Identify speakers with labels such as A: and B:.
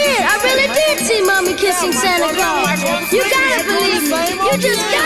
A: did. I really did see Mommy kissing Santa Claus. You gotta believe me. You just got